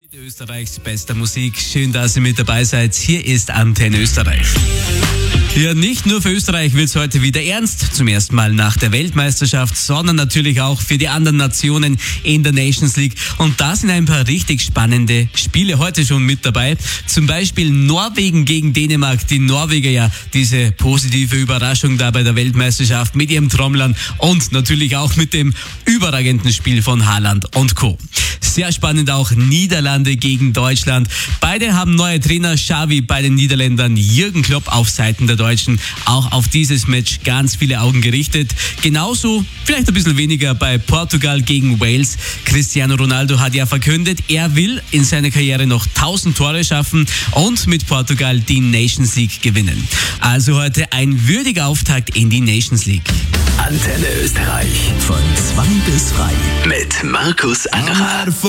Österreichs bester Musik. Schön, dass ihr mit dabei seid. Hier ist Antenne Österreich. Ja, nicht nur für Österreich wird es heute wieder ernst, zum ersten Mal nach der Weltmeisterschaft, sondern natürlich auch für die anderen Nationen in der Nations League. Und da sind ein paar richtig spannende Spiele heute schon mit dabei. Zum Beispiel Norwegen gegen Dänemark. Die Norweger ja diese positive Überraschung da bei der Weltmeisterschaft mit ihrem Trommlern und natürlich auch mit dem überragenden Spiel von Haaland und Co. Sehr spannend auch Niederlande gegen Deutschland. Beide haben neue Trainer, Xavi bei den Niederländern, Jürgen Klopp auf Seiten der Deutschen. Auch auf dieses Match ganz viele Augen gerichtet. Genauso, vielleicht ein bisschen weniger bei Portugal gegen Wales. Cristiano Ronaldo hat ja verkündet, er will in seiner Karriere noch 1000 Tore schaffen und mit Portugal die Nations League gewinnen. Also heute ein würdiger Auftakt in die Nations League. Antenne Österreich von 2 bis 3 mit Markus Angerer.